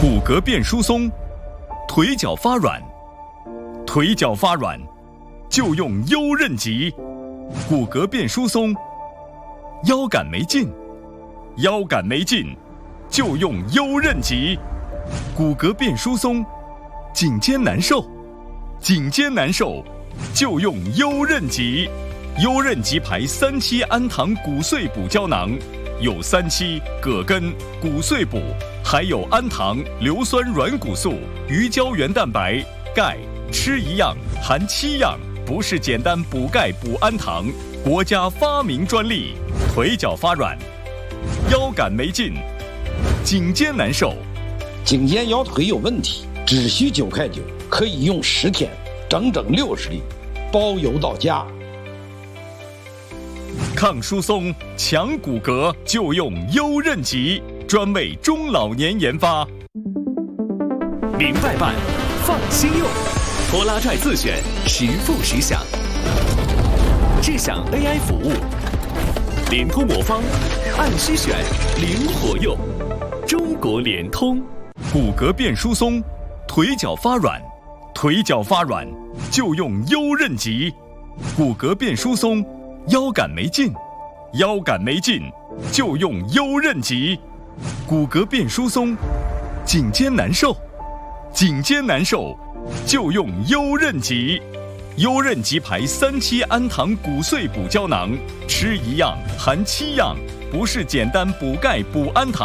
骨骼变疏松，腿脚发软，腿脚发软就用优韧极；骨骼变疏松，腰杆没劲，腰杆没劲就用优韧极；骨骼变疏松，颈肩难受，颈肩难受就用优韧极。优韧极牌3期氨糖骨碎补胶囊，有3期、葛根、骨碎补，还有氨糖、硫酸软骨素、鱼胶原蛋白、钙，吃一样含7样，不是简单补钙补氨糖，国家发明专利。腿脚发软，腰杆没劲，颈肩难受， 颈肩腰腿有问题，只需9块9，可以用10天，整整60粒，包邮到家。 抗疏松、强骨骼就用优韧极，专为中老年研发。 明白办，放心用，拖拉拽自选，实付实享。智享 AI 服务，联通魔方，按需选，灵活用。中国联通。 骨骼变疏松，腿脚发软，腿脚发软就用优韧极；骨骼变疏松，腰杆没劲，腰杆没劲就用优韧极；骨骼变疏松，颈肩难受，颈肩难受就用优韧极。优韧极牌3期氨糖骨碎补胶囊，吃一样含7样，不是简单补钙补氨糖。